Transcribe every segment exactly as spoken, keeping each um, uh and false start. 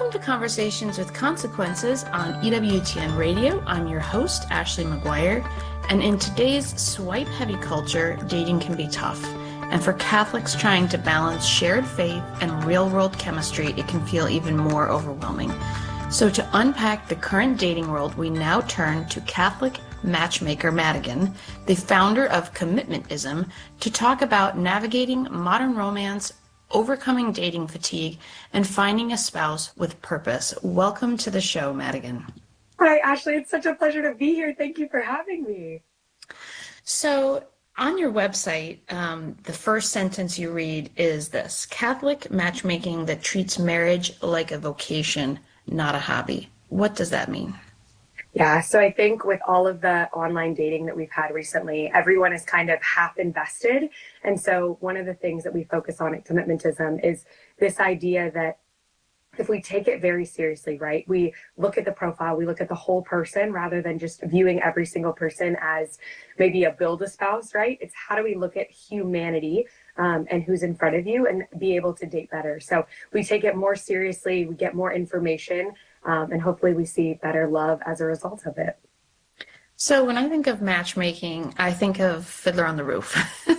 Welcome to Conversations with Consequences on E W T N Radio. I'm your host, Ashley McGuire, and in today's swipe-heavy culture, dating can be tough. And for Catholics trying to balance shared faith and real-world chemistry, it can feel even more overwhelming. So to unpack the current dating world, we now turn to Catholic matchmaker Madigan, the founder of Commitmentism, to talk about navigating modern romance, overcoming dating fatigue, and finding a spouse with purpose. Welcome to the show, Madigan. Hi, Ashley. It's such a pleasure to be here. Thank you for having me. So on your website, um, the first sentence you read is this: Catholic matchmaking that treats marriage like a vocation, not a hobby. What does that mean? Yeah, so I think with all of the online dating that we've had recently, everyone is kind of half invested. And so one of the things that we focus on at Commitmentism is this idea that if we take it very seriously, right, we look at the profile, we look at the whole person rather than just viewing every single person as maybe a build-a-spouse, right? It's how do we look at humanity um, and who's in front of you and be able to date better. So we take it more seriously, we get more information, um, and hopefully we see better love as a result of it. So when I think of matchmaking, I think of Fiddler on the Roof.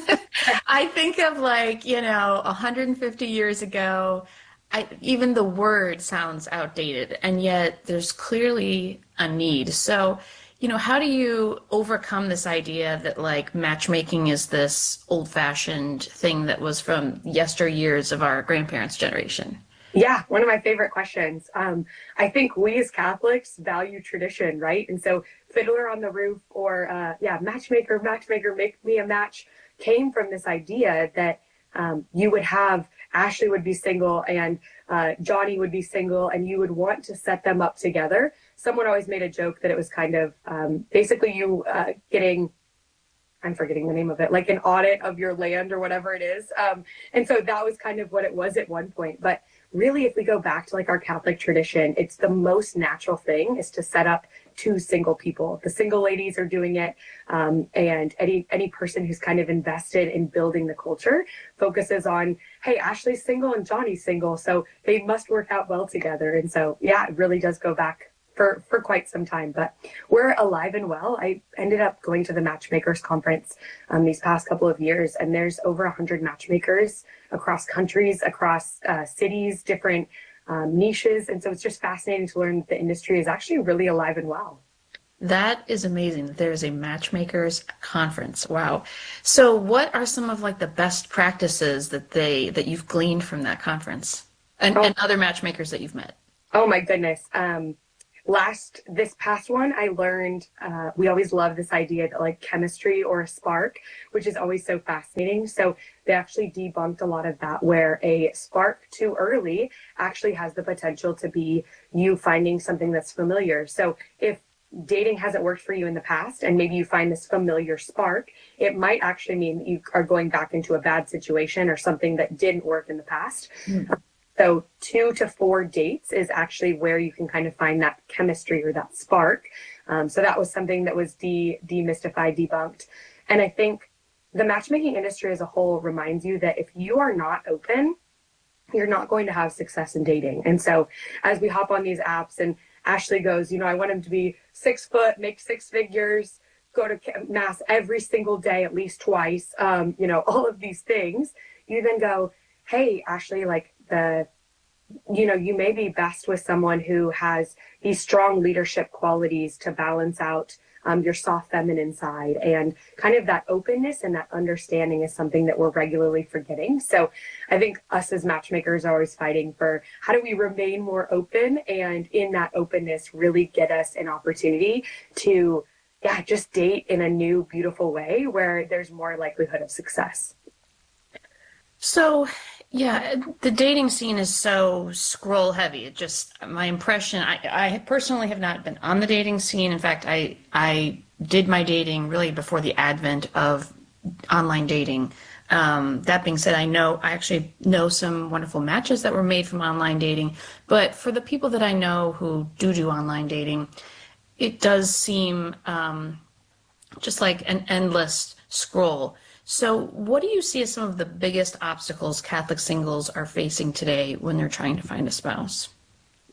I think of like, you know, one hundred fifty years ago. I, even the word sounds outdated, and yet there's clearly a need. So, you know, how do you overcome this idea that like matchmaking is this old-fashioned thing that was from yesteryears of our grandparents' generation? Yeah, one of my favorite questions. Um, I think we as Catholics value tradition, right? And so Fiddler on the Roof or, uh, yeah, matchmaker, matchmaker, make me a match came from this idea that um, you would have Ashley would be single and uh, Johnny would be single, and you would want to set them up together. Someone always made a joke that it was kind of um, basically you uh, getting, I'm forgetting the name of it, like an audit of your land or whatever it is. Um, and so that was kind of what it was at one point. But really, if we go back to like our Catholic tradition, it's the most natural thing is to set up two single people. The single ladies are doing it. Um, and any, any person who's kind of invested in building the culture focuses on, hey, Ashley's single and Johnny's single, so they must work out well together. And so, yeah, it really does go back for, for quite some time, but we're alive and well. I ended up going to the Matchmakers Conference um, these past couple of years, and there's over one hundred matchmakers across countries, across uh, cities, different um, niches. And so it's just fascinating to learn that the industry is actually really alive and well. That is amazing that there is a matchmakers conference. Wow. So what are some of like the best practices that they that you've gleaned from that conference and, Oh, and other matchmakers that you've met? oh my goodness. Um, Last, this past one, I learned, uh, we always love this idea that like chemistry or a spark, which is always so fascinating. So they actually debunked a lot of that, where a spark too early actually has the potential to be you finding something that's familiar. So if dating hasn't worked for you in the past and maybe you find this familiar spark, it might actually mean that you are going back into a bad situation or something that didn't work in the past. Mm. So two to four dates is actually where you can kind of find that chemistry or that spark. Um, so that was something that was de- demystified, debunked. And I think the matchmaking industry as a whole reminds you that if you are not open, you're not going to have success in dating. And so as we hop on these apps and Ashley goes, you know, I want him to be six foot, make six figures, go to mass every single day, at least twice, um, you know, all of these things. You then go, hey, Ashley, like, the you know you may be best with someone who has these strong leadership qualities to balance out um, your soft feminine side, and kind of that openness and that understanding is something that we're regularly forgetting. So I think us as matchmakers are always fighting for how do we remain more open, and in that openness really get us an opportunity to yeah just date in a new beautiful way where there's more likelihood of success. So, yeah, the dating scene is so scroll heavy. It just, my impression, I, I personally have not been on the dating scene. In fact, I, I did my dating really before the advent of online dating. Um, that being said, I know, I actually know some wonderful matches that were made from online dating. But for the people that I know who do do online dating, it does seem um, just like an endless scroll. So what do you see as some of the biggest obstacles Catholic singles are facing today when they're trying to find a spouse?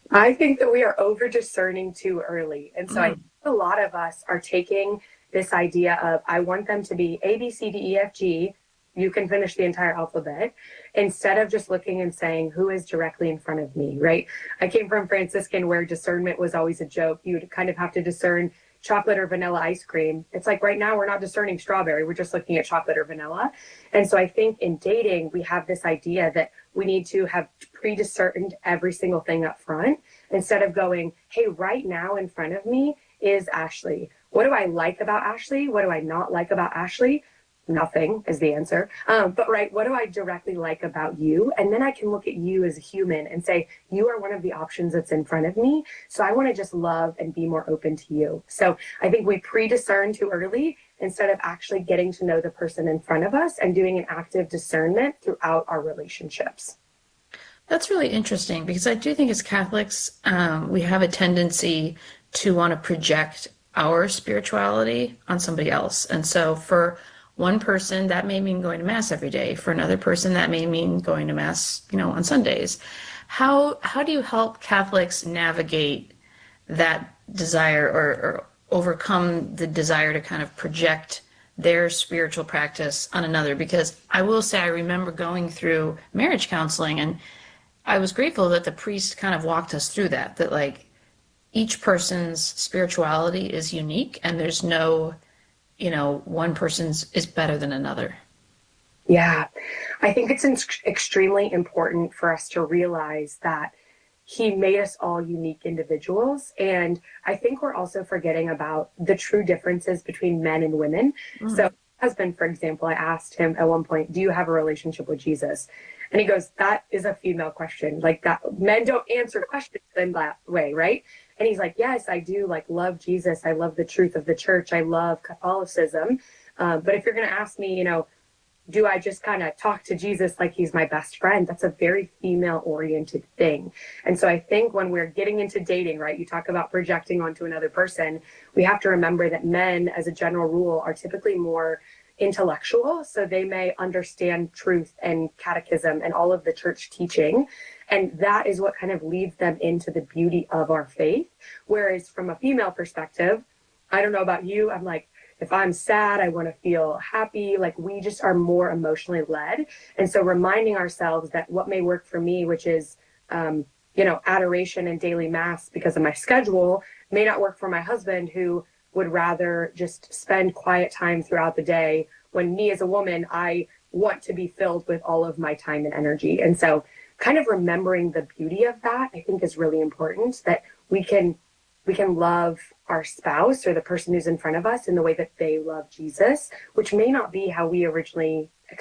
I think that we are over discerning too early. And so I Mm. think a lot of us are taking this idea of, I want them to be A, B, C, D, E, F, G. You can finish the entire alphabet instead of just looking and saying, who is directly in front of me, right? I came from Franciscan where discernment was always a joke. You would kind of have to discern chocolate or vanilla ice cream. It's like right now we're not discerning strawberry. We're just looking at chocolate or vanilla. And so I think in dating, we have this idea that we need to have pre-discerned every single thing up front instead of going, hey, right now in front of me is Ashley. What do I like about Ashley? What do I not like about Ashley? Nothing is the answer. Um, but right, what do I directly like about you? And then I can look at you as a human and say, you are one of the options that's in front of me. So I want to just love and be more open to you. So I think we pre-discern too early instead of actually getting to know the person in front of us and doing an active discernment throughout our relationships. That's really interesting because I do think as Catholics, um, we have a tendency to want to project our spirituality on somebody else. And so for one person, that may mean going to Mass every day. For another person, that may mean going to Mass, you know, on Sundays. How how do you help Catholics navigate that desire or, or overcome the desire to kind of project their spiritual practice on another? Because I will say I remember going through marriage counseling, and I was grateful that the priest kind of walked us through that, that like each person's spirituality is unique and there's no, you know, one person's is better than another. Yeah, I think it's in- extremely important for us to realize that he made us all unique individuals. And I think we're also forgetting about the true differences between men and women. So, Mm. my husband, for example, I asked him at one point, do you have a relationship with Jesus? And he goes, that is a female question. Like that, men don't answer questions in that way, right? And he's like, yes, I do like love Jesus. I love the truth of the church. I love Catholicism. Uh, but if you're going to ask me, you know, do I just kind of talk to Jesus like he's my best friend? That's a very female oriented thing. And so I think when we're getting into dating, right, you talk about projecting onto another person, we have to remember that men, as a general rule, are typically more intellectual. So they may understand truth and catechism and all of the church teaching. And that is what kind of leads them into the beauty of our faith. Whereas from a female perspective, I don't know about you, I'm like, if I'm sad, I want to feel happy. Like we just are more emotionally led. And so reminding ourselves that what may work for me, which is, um, you know, adoration and daily mass because of my schedule, may not work for my husband who would rather just spend quiet time throughout the day when me as a woman, I want to be filled with all of my time and energy. And so kind of remembering the beauty of that, I think is really important, that we can we can love our spouse or the person who's in front of us in the way that they love Jesus, which may not be how we originally